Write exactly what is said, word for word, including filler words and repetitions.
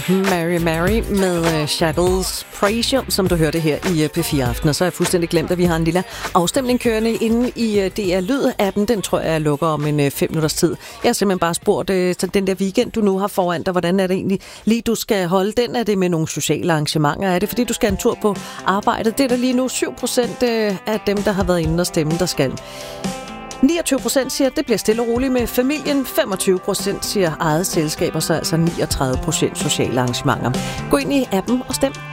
Mary Mary med Shackles Pressure, som du hørte her i P fire Aften. Og så er jeg fuldstændig glemt, at vi har en lille afstemning kørende inde i D R Lyd-appen. Den tror jeg, jeg lukker om en fem minutters tid. Jeg har simpelthen bare spurgt, så den der weekend, du nu har foran dig, hvordan er det egentlig lige, du skal holde den? Er det med nogle sociale arrangementer? Er det, fordi du skal en tur på arbejdet? Det er der lige nu syv procent af dem, der har været inde og stemme, der skal. niogtyve procent siger, at det bliver stille og roligt med familien. femogtyve procent siger eget selskab, og så altså niogtredive procent sociale arrangementer. Gå ind i appen og stem.